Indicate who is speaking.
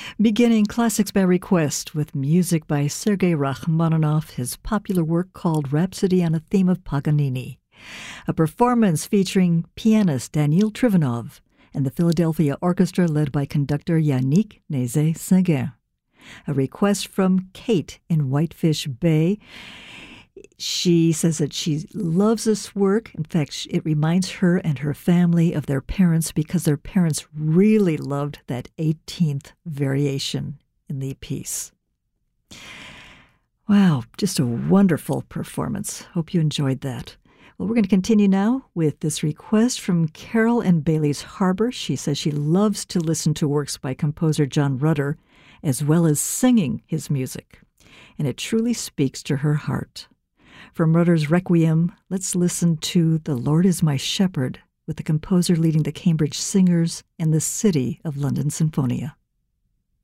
Speaker 1: Beginning Classics by Request with music by Sergei Rachmaninoff, his popular work called Rhapsody on a Theme of Paganini. A performance featuring pianist Daniil Trifonov and the Philadelphia Orchestra led by conductor Yannick Nézet-Séguin. A request from Kate in Whitefish Bay. She says that she loves this work. In fact, it reminds her and her family of their parents because their parents really loved that 18th variation in the piece. Wow, just a wonderful performance. Hope you enjoyed that. Well, we're going to continue now with this request from Carol in Bailey's Harbor. She says she loves to listen to works by composer John Rutter, as well as singing his music, and it truly speaks to her heart. From Rutter's Requiem, let's listen to The Lord is My Shepherd, with the composer leading the Cambridge Singers and the City of London Sinfonia.